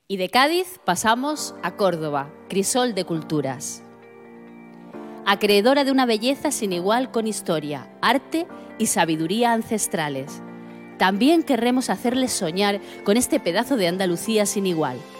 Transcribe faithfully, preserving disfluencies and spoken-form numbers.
Y de Cádiz pasamos a Córdoba, crisol de culturas. Acreedora de una belleza sin igual con historia, arte y sabiduría ancestrales. También querremos hacerles soñar con este pedazo de Andalucía sin igual.